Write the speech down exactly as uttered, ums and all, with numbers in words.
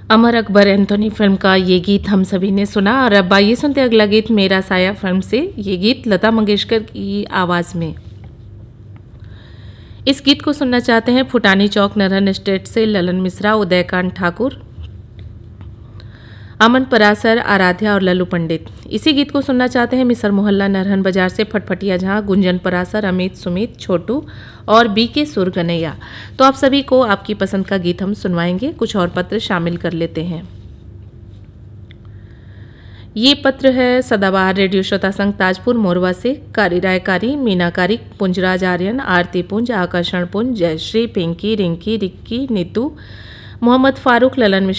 Amar Akbar Anthony film का ये गीत हम सभी ने सुना और अब आइए सुनते अगला गीत मेरा साया फिल्म से। ये गीत लता मंगेशकर की आवाज़ में। इस गीत को सुनना चाहते हैं फुटानी चौक नरहन एस्टेट से ललन मिश्रा, उदयकांत ठाकुर, अमन परासर, आराध्या और लल्लू पंडित। इसी गीत को सुनना चाहते हैं मिसर मोहल्ला नरहन बाजार से फटफटिया झा, गुंजन परासर, अमित, सुमित, छोटू और बी के सुरगनैया। तो आप सभी को आपकी पसंद का गीत हम सुनवाएंगे। कुछ और पत्र शामिल कर लेते हैं। ये पत्र है सदाबहार रेडियो श्रोता संघ ताजपुर मोरवा से। कारी रायकारी, मीनाकारी, पुंजराज आर्यन, आरती पुंज, आकर्षण पुंज, जयश्री, पिंकी, रिंकी, रिक्की, नीतू, मोहम्मद फारूक, ललन मिश्रा,